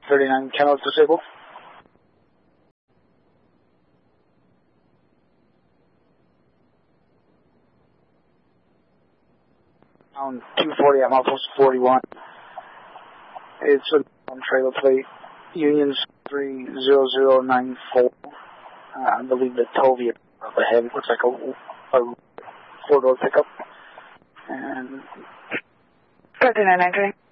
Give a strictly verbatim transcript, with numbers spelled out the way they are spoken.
thirty-nine Kennels disabled. On two forty at Muffles forty-one. It's a trailer plate. Unions three zero zero nine four. Uh, I believe the Tovia up ahead looks like a, a four-door pickup. And thirty-nine entering.